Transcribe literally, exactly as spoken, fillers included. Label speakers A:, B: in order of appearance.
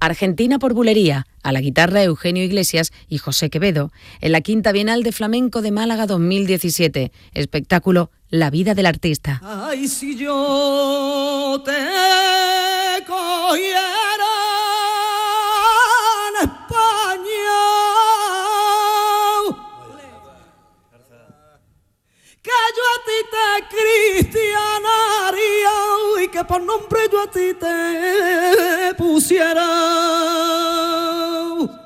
A: Argentina por bulería, a la guitarra Eugenio Iglesias y José Quevedo, en la Quinta Bienal de Flamenco de Málaga dos mil diecisiete, espectáculo La vida del artista.
B: Ay, si yo te cogiera en España, que yo a ti te cristianaría y que por nombre yo a ti te pusiera